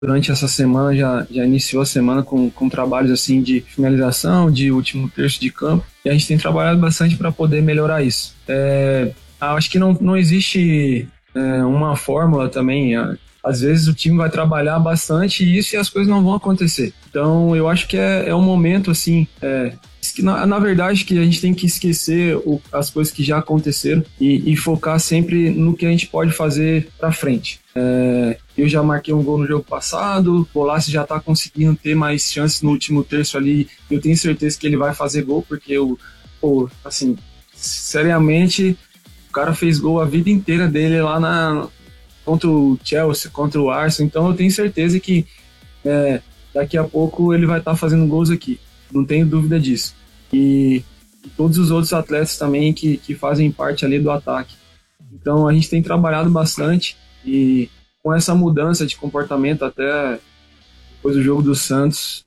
durante essa semana já iniciou a semana com trabalhos assim de finalização, de último terço de campo, e a gente tem trabalhado bastante para poder melhorar isso. Acho que não existe uma fórmula também. Às vezes o time vai trabalhar bastante isso e as coisas não vão acontecer. Então eu acho que é um momento assim, que na verdade que a gente tem que esquecer as coisas que já aconteceram e focar sempre no que a gente pode fazer para frente. Eu já marquei um gol no jogo passado, o Bolassi já tá conseguindo ter mais chances no último terço ali. Eu tenho certeza que ele vai fazer gol, porque assim, seriamente, o cara fez gol a vida inteira dele lá contra o Chelsea, contra o Arsenal. Então eu tenho certeza que daqui a pouco ele vai estar fazendo gols aqui. Não tenho dúvida disso. E todos os outros atletas também que fazem parte ali do ataque. Então a gente tem trabalhado bastante e com essa mudança de comportamento, até depois do jogo do Santos,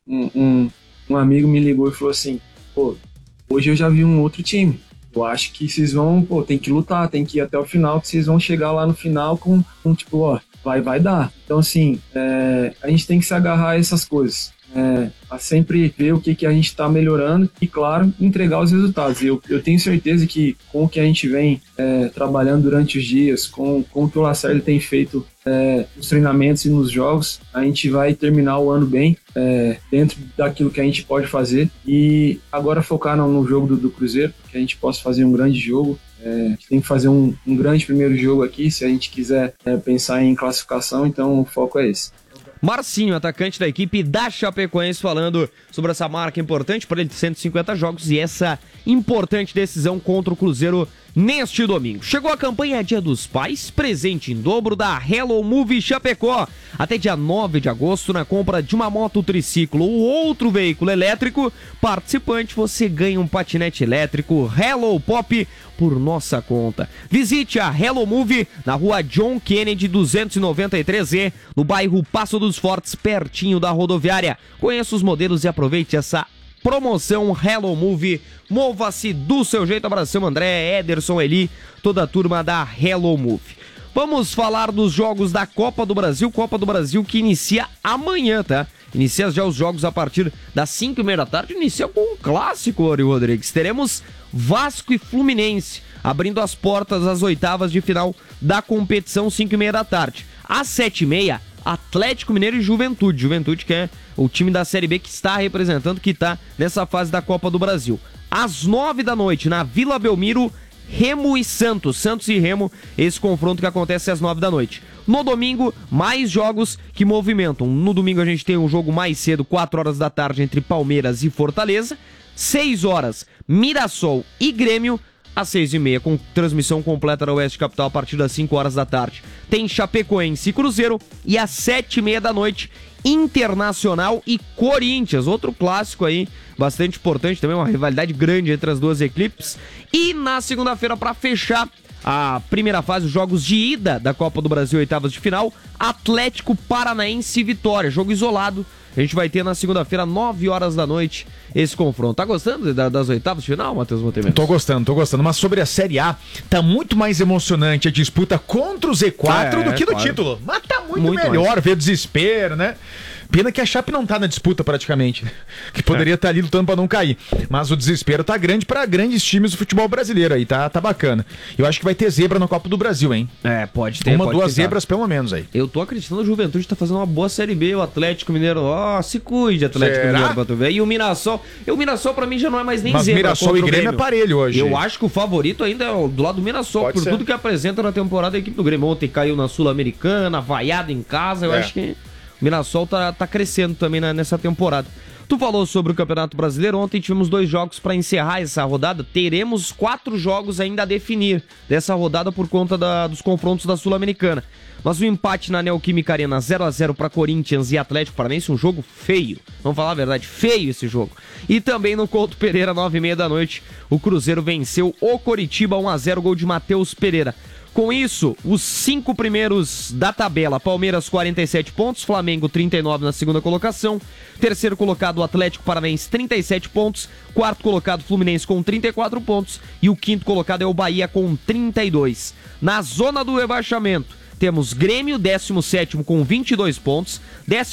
um amigo me ligou e falou assim: hoje eu já vi um outro time. Eu acho que vocês vão, tem que lutar, tem que ir até o final, que vocês vão chegar lá no final com tipo, vai dar. Então, assim, a gente tem que se agarrar a essas coisas. A sempre ver o que a gente está melhorando e, claro, entregar os resultados. Eu tenho certeza que com o que a gente vem trabalhando durante os dias, com o que o Lacerda tem feito nos treinamentos e nos jogos, a gente vai terminar o ano bem, dentro daquilo que a gente pode fazer, e agora focar no jogo do Cruzeiro, que a gente possa fazer um grande jogo. A gente tem que fazer um grande primeiro jogo aqui, se a gente quiser pensar em classificação, então o foco é esse. Marcinho, atacante da equipe da Chapecoense, falando sobre essa marca importante para ele de 150 jogos e essa importante decisão contra o Cruzeiro neste domingo. Chegou a campanha Dia dos Pais, presente em dobro da Hello Move Chapecó. Até dia 9 de agosto, na compra de uma moto triciclo ou outro veículo elétrico participante, você ganha um patinete elétrico Hello Pop por nossa conta. Visite a Hello Move na rua John Kennedy 293E, no bairro Passo dos Fortes, pertinho da rodoviária. Conheça os modelos e aproveite essa promoção Hello Move. Mova-se do seu jeito. Abração, André, Ederson, Eli, toda a turma da Hello Move. Vamos falar dos jogos da Copa do Brasil. Copa do Brasil que inicia amanhã, tá? Inicia já os jogos a partir das 5h30 da tarde. Inicia com um clássico, Ori Rodrigues. Teremos Vasco e Fluminense abrindo as portas às oitavas de final da competição, 5h30 da tarde. Às 7h30, Atlético Mineiro e Juventude. Juventude que é o time da Série B que está representando, que está nessa fase da Copa do Brasil. Às 9 da noite, na Vila Belmiro, Remo e Santos. Santos e Remo, esse confronto que acontece às 9 da noite. No domingo, mais jogos que movimentam. No domingo a gente tem um jogo mais cedo, 4 horas da tarde, entre Palmeiras e Fortaleza. 6 horas, Mirassol e Grêmio. Às 6h30, com transmissão completa da Oeste Capital a partir das 5 horas da tarde. Tem Chapecoense e Cruzeiro. E às 7h30 da noite, Internacional e Corinthians. Outro clássico aí, bastante importante também, uma rivalidade grande entre as duas equipes. E na segunda-feira, para fechar a primeira fase, os jogos de ida da Copa do Brasil, oitavas de final, Atlético Paranaense e Vitória. Jogo isolado. A gente vai ter na segunda-feira, 9 horas da noite, esse confronto. Tá gostando das oitavas de final, Matheus Montemento? Tô gostando. Mas sobre a Série A, tá muito mais emocionante a disputa contra o Z4 do que no título. Mas tá muito melhor mais. Ver desespero, né? Pena que a Chape não tá na disputa praticamente, que poderia estar ali lutando pra não cair. Mas o desespero tá grande pra grandes times do futebol brasileiro aí, tá bacana. Eu acho que vai ter zebra na Copa do Brasil, hein? Pode ter. Duas zebras pelo menos aí. Eu tô acreditando que o Juventude tá fazendo uma boa Série B, o Atlético Mineiro, se cuide, Atlético Mineiro, pra tu ver. E o Mirassol pra mim já não é mais nem mas zebra. Mas Mirassol e Grêmio é parelho hoje. Eu acho que o favorito ainda é do lado do Mirassol, por tudo que apresenta na temporada a equipe do Grêmio. Ontem caiu na Sul-Americana, vaiado em casa, eu acho que o Mirassol tá crescendo também nessa temporada. Tu falou sobre o Campeonato Brasileiro. Ontem tivemos 2 jogos para encerrar essa rodada. Teremos 4 jogos ainda a definir dessa rodada por conta dos confrontos da Sul-Americana. Mas o empate na Neoquímica Arena 0x0 para Corinthians e Atlético Paranaense, um jogo feio. Vamos falar a verdade, feio esse jogo. E também no Couto Pereira, 9h30 da noite, o Cruzeiro venceu o Coritiba 1x0, gol de Matheus Pereira. Com isso, os 5 primeiros da tabela: Palmeiras 47 pontos, Flamengo 39 na segunda colocação, terceiro colocado o Atlético Paranaense 37 pontos, quarto colocado Fluminense com 34 pontos e o quinto colocado é o Bahia com 32. Na zona do rebaixamento, temos Grêmio, 17º com 22 pontos,